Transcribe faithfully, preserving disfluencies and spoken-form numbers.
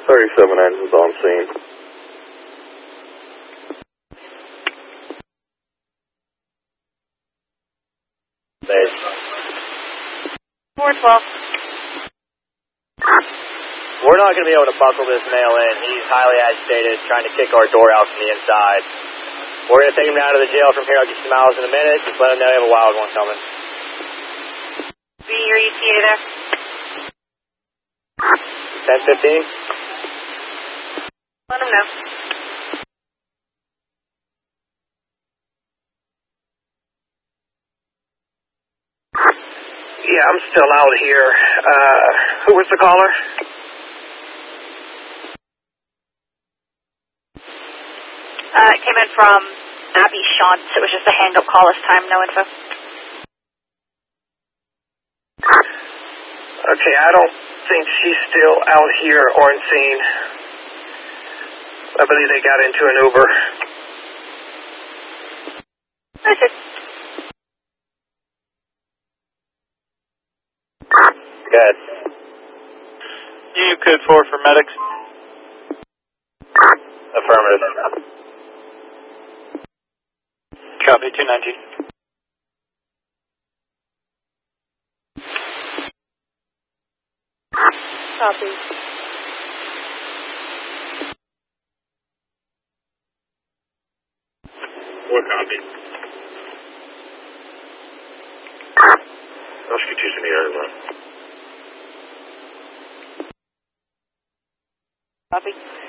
thirty-seven engines on scene. Base. four twelve. We're not going to be able to buckle this male in. He's highly agitated, trying to kick our door out from the inside. We're going to take him down to the jail from here. I'll get some miles in a minute. Just let him know you have a wild one coming. B, your E T A there? ten fifteen. Let him know. Yeah, I'm still out here. Uh, who was the caller? Uh, it came in from Abby Shantz. It was just a hang-up call this time, no info. Okay, I don't think she's still out here or on scene. I believe they got into an Uber. That's it. Good. You code four for medics. Affirmative. Copy, two nineteen. Copy. What copy? Oscar two in the area, run. Copy.